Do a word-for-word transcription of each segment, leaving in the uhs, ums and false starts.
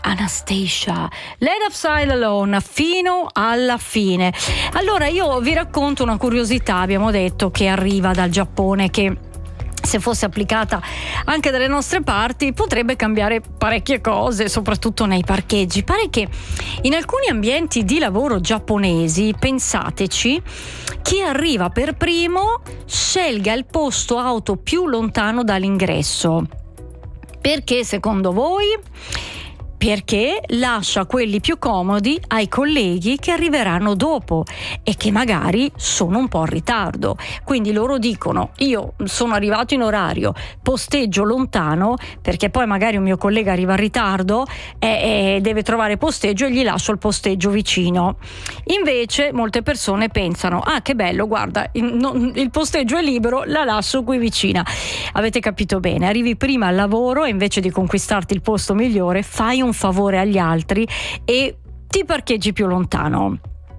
Anastacia, Let Us Sail Alone fino alla fine. Allora io vi racconto una curiosità, abbiamo detto, che arriva dal Giappone, che se fosse applicata anche dalle nostre parti potrebbe cambiare parecchie cose, soprattutto nei parcheggi. Pare che in alcuni ambienti di lavoro giapponesi, pensateci, chi arriva per primo scelga il posto auto più lontano dall'ingresso. Perché secondo voi? Perché lascia quelli più comodi ai colleghi che arriveranno dopo e che magari sono un po' in ritardo. Quindi loro dicono: io sono arrivato in orario, posteggio lontano, perché poi magari un mio collega arriva in ritardo e, e deve trovare posteggio e gli lascio il posteggio vicino. Invece molte persone pensano: ah, che bello, guarda, il, no, il posteggio è libero, la lascio qui vicina. Avete capito bene, arrivi prima al lavoro e invece di conquistarti il posto migliore fai un un favore agli altri e ti parcheggi più lontano.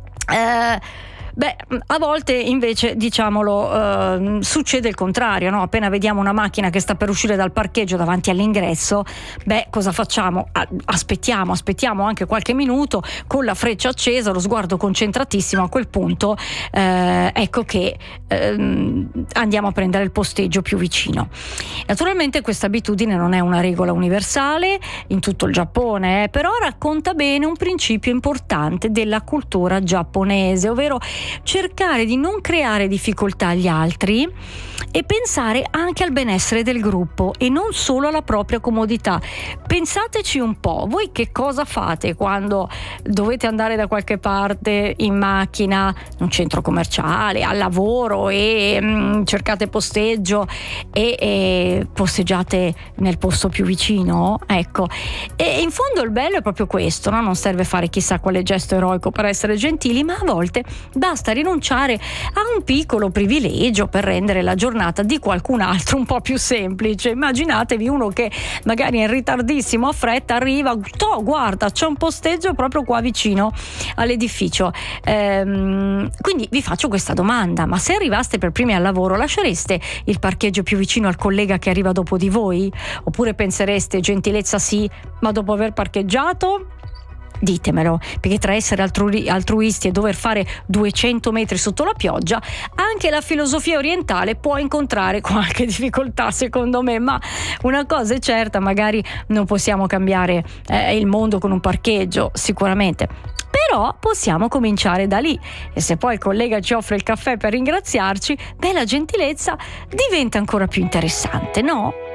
Eh, Beh, a volte invece, diciamolo, eh, succede il contrario, no? Appena vediamo una macchina che sta per uscire dal parcheggio davanti all'ingresso, beh, cosa facciamo? Aspettiamo, aspettiamo anche qualche minuto con la freccia accesa, lo sguardo concentratissimo. A quel punto, eh, ecco che eh, andiamo a prendere il posteggio più vicino. Naturalmente questa abitudine non è una regola universale in tutto il Giappone, eh, però racconta bene un principio importante della cultura giapponese, ovvero cercare di non creare difficoltà agli altri e pensare anche al benessere del gruppo e non solo alla propria comodità. Pensateci un po', voi che cosa fate quando dovete andare da qualche parte in macchina, in un centro commerciale, al lavoro e mh, cercate posteggio e, e posteggiate nel posto più vicino? Ecco, e in fondo il bello è proprio questo, no? Non serve fare chissà quale gesto eroico per essere gentili, ma a volte basta rinunciare a un piccolo privilegio per rendere la giornata di qualcun altro un po' più semplice. Immaginatevi uno che magari è in ritardissimo, ha fretta, arriva, toh, guarda, c'è un posteggio proprio qua vicino all'edificio. Ehm, quindi vi faccio questa domanda: ma se arrivaste per primi al lavoro, lascereste il parcheggio più vicino al collega che arriva dopo di voi? Oppure pensereste: gentilezza sì, ma dopo aver parcheggiato? Ditemelo, perché tra essere altru- altruisti e dover fare duecento metri sotto la pioggia, anche la filosofia orientale può incontrare qualche difficoltà, secondo me. Ma una cosa è certa, magari non possiamo cambiare eh, il mondo con un parcheggio, sicuramente, però possiamo cominciare da lì. E se poi il collega ci offre il caffè per ringraziarci, beh, la gentilezza diventa ancora più interessante, no?